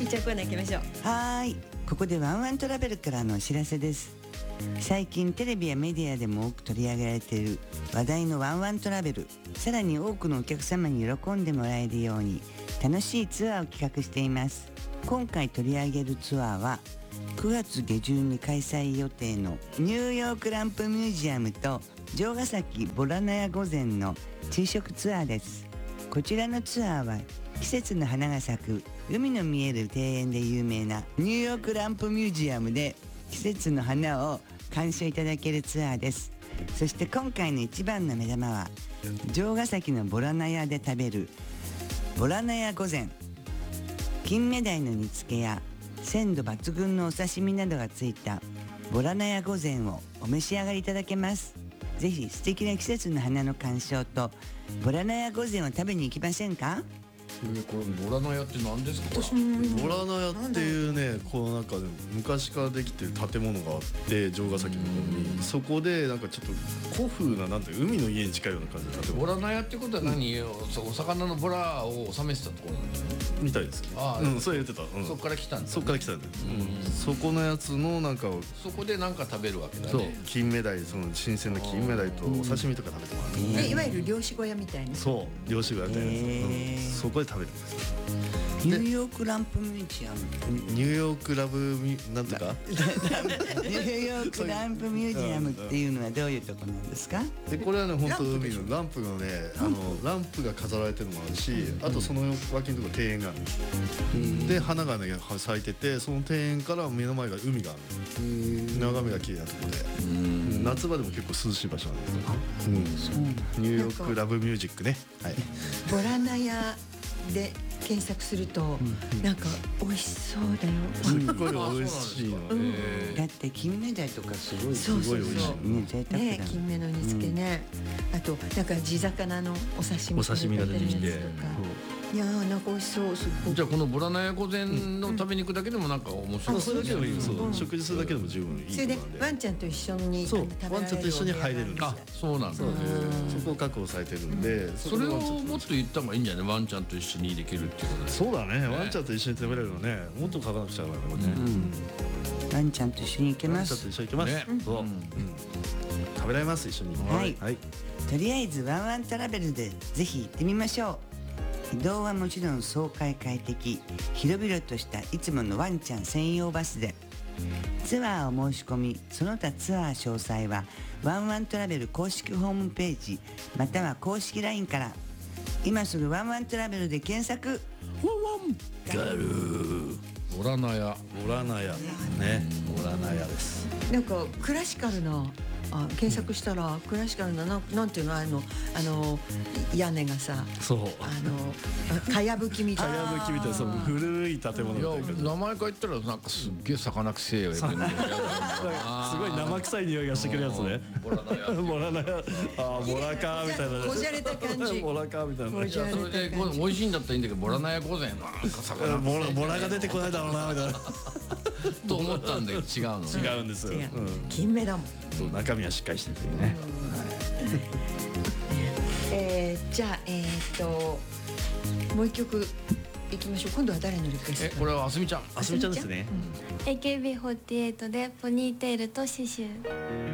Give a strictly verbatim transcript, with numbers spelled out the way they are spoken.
しーちゃんコーナー行きましょう。 はーい、ここでワンワントラベルからのお知らせです。最近テレビやメディアでも多く取り上げられている話題のワンワントラベル、さらに多くのお客様に喜んでもらえるように楽しいツアーを企画しています。今回取り上げるツアーはくがつ下旬に開催予定のニューヨークランプミュージアムと城ヶ崎ボラナヤ御前の昼食ツアーです。こちらのツアーは季節の花が咲く海の見える庭園で有名なニューヨークランプミュージアムで季節の花を鑑賞いただけるツアーです。そして今回の一番の目玉は城ヶ崎のボラナヤで食べるボラナヤ御前。金目鯛の煮付けや鮮度抜群のお刺身などがついたボラナヤ御前をお召し上がりいただけます。ぜひ素敵な季節の花の鑑賞とボラナヤ御前を食べに行きませんか？ これボラナヤって何ですか？ ボラナヤっていうね、こうなんか、ね、昔からできてる建物があって城ヶ崎の方に、そこでなんかちょっと古風ななんて海の家に近いような感じの建物。 ボラナヤってことは何よ、うん、お魚のボラを収めてたところなんですねみたいです。ああ、うん、そう言ってた、うん、 そこから来たんだ、ね、 そこから来たんだよ、うん、そこのやつのなんかをそこでなんか食べるわけだね。 そう、金目鯛、その新鮮な金目鯛とお刺身とか食べてもらう、 うん、いわゆる漁師小屋みたいな。 そう漁師小屋みたいなやつ、うん、そこで食べるんですよ。 ニューヨークランプミュージアム、 ニューヨークラブミなんとかニューヨークランプミュージアムっていうのはどういうところなんですか？ でこれはね、本当海のランプがね、あのランプが飾られてるのもあるし、あとその脇のところ庭園があるんです。で花がね咲いてて、その庭園から目の前が海がある。眺めが綺麗なところで、夏場でも結構涼しい場所なんです。うん、ニューヨークラブミュージックね。はい。 ボラナヤで検索すると、うん、なんか美味しそうだよ。 すっごい美味しいの、 うん、だって金目鯛とかすごいすごい美味しいね、贅沢だね、金目の煮付けね、うん、あとなんか地魚のお刺身お刺身が出てきて、 いやーなんか美味しそう。すごい。 じゃあこのボラナヤ御前の食べに行くだけでもなんか面白い、うん、 それだけでもいい、そう、食事するだけでも十分いい。 それでワンちゃんと一緒にそう、ワンちゃんと一緒に入れるんです。 あ、そうなんだ。そこを確保されてるんで、 うん、それをもっと言った方がいいんじゃない？ワンちゃんと一緒にできるっていうことで。 そうだね、ワンちゃんと一緒に食べれるのね、もっと書かなくちゃだめだね、うん、 ワンちゃんと一緒に行けます。 ワンちゃんと一緒に行けます、ね、そう、うんうん、食べられます、一緒に。 はい、はい、とりあえずワンワントラベルでぜひ行ってみましょう。移動はもちろん爽快快適、広々としたいつものワンちゃん専用バスで。ツアーを申し込み、その他ツアー詳細はワンワントラベル公式ホームページまたは公式 ライン から。今すぐワンワントラベルで検索。 ワンワンガルーボラナヤ、 ボラナヤね、ボラナヤです。 なんかクラシカルな、あ、検索したらクラシカルな、な、なんていうの、あのあの屋根がさ、 そう、 あのかやぶきみたいな、 かやぶきみたいな、そう、古い建物みたいな。 いや、名前から言ったらなんかすっげえ魚臭いよ。すごい生臭い匂いがしてくるやつね。ボラナヤ、ボラナヤ、あ、ボラカーみたいな、 こじゃれた感じ、 ボラカーみたいな。 それで美味しいんだったらいいんだけど、ボラナヤ御前なんか魚ボラ、ボラが出てこないだろうなみたいなと思ったんだけど、違うの。 違うんですよ。 金目だもん。 そう、中身はしっかりしてるね。 えー、じゃあえー、っともう一曲いきましょう。今度は誰のリクエスト？ え、これはあすみちゃん。 あすみちゃんですね。 エーケービーフォーティーエイト でポニーテールとシュシュ。